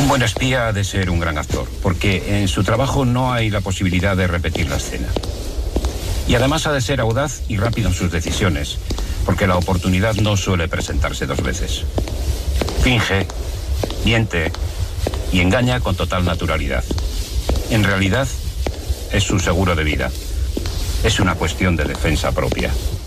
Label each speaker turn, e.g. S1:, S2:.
S1: Un buen espía ha de ser un gran actor, porque en su trabajo no hay la posibilidad de repetir la escena. Y además ha de ser audaz y rápido en sus decisiones, porque la oportunidad no suele presentarse dos veces. Finge, miente y engaña con total naturalidad. En realidad, es su seguro de vida. Es una cuestión de defensa propia.